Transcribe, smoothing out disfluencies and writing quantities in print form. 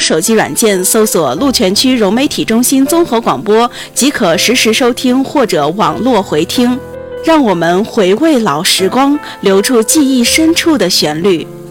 手机软件搜索鹿泉区融媒体中心综合广播，即可实时收听或者网络回听。让我们回味老时光，留住记忆深处的旋律。